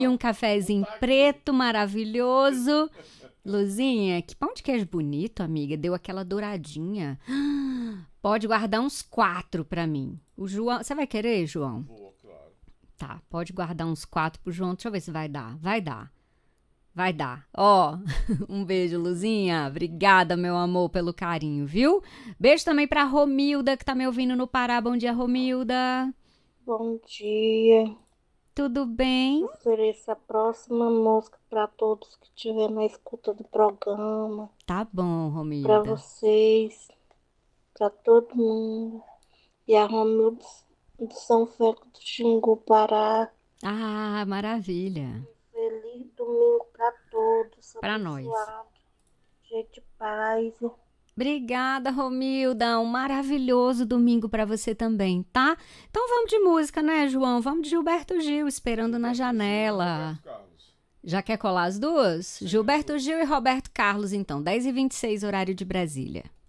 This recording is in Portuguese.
E um cafezinho preto maravilhoso. Luzinha, que pão de queijo bonito, amiga. Deu aquela douradinha. Pode guardar uns 4 pra mim. O João... Você vai querer, João? Boa, claro. Tá, pode guardar uns 4 pro João. Deixa eu ver se vai dar. Vai dar. Vai dar. Ó, um beijo, Luzinha. Obrigada, meu amor, pelo carinho, viu? Beijo também pra Romilda, que tá me ouvindo no Pará. Bom dia, Romilda. Bom dia. Tudo bem? Ofereço a próxima música para todos que estiver na escuta do programa. Tá bom, Para Romilda. vocês, para todo mundo. E a Romilda de São Félix do Xingu, Pará. Ah, maravilha. Feliz domingo para todos. Pra nós. Abençoado. Cheio de paz. Obrigada, Romilda. Um maravilhoso domingo pra você também, tá? Então vamos de música, né, João? Vamos de Gilberto Gil, Esperando na Janela. Roberto Carlos. Já quer colar as duas? Gilberto Gil e Roberto Carlos, então. 10h26, horário de Brasília.